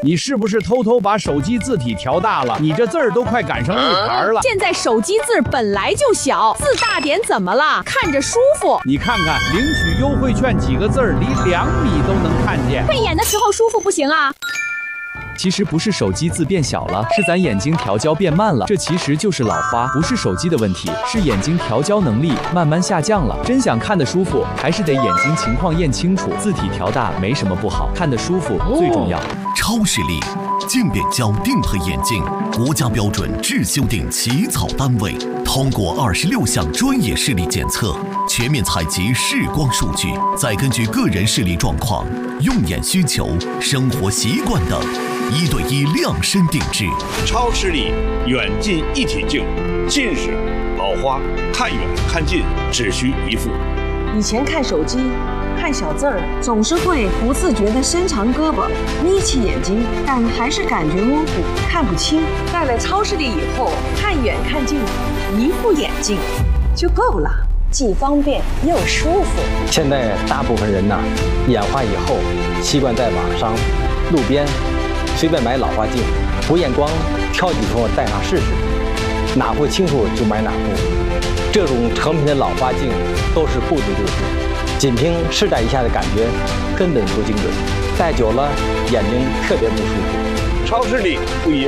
你是不是偷偷把手机字体调大了？你这字儿都快赶上日牌了。 现在手机字本来就小，字大点怎么了？看着舒服。 你看看领取优惠券几个字儿，离2米都能看见。 配眼的时候舒服不行啊。 其实不是手机字变小了，是咱眼睛调焦变慢了。这其实就是老花，不是手机的问题，是眼睛调焦能力慢慢下降了。真想看得舒服，还是得眼睛情况验清楚。字体调大没什么不好，看得舒服最重要。 超视力镜变焦定配眼镜，国家标准质修订起草单位，通过26项专业视力检测，全面采集视光数据，再根据个人视力状况、用眼需求、生活习惯等，1对1量身定制。 超视力远近一体镜，近视、老花、看远看近只需一副。 以前看手机看小字儿，总是会不自觉地伸长胳膊，眯起眼睛，但还是感觉模糊，看不清。戴了超视力以后，看远看近，一副眼镜就够了，既方便又舒服。 现在大部分人呐，眼花以后习惯在网上、路边随便买老花镜，不验光，挑几副戴上试试，哪副清楚就买哪副。这种成品的老花镜都是不足就数，仅凭试戴一下的感觉根本不精准，戴久了眼睛特别不舒服。 超视力不一样。